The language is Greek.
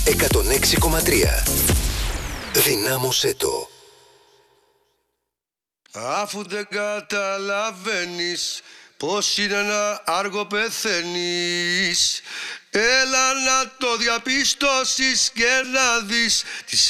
106,3. Δυνάμωσέ το. Αφού δεν καταλαβαίνεις πως είναι ένα άργο πεθαίνεις, έλα να το διαπιστώσεις και να δεις τις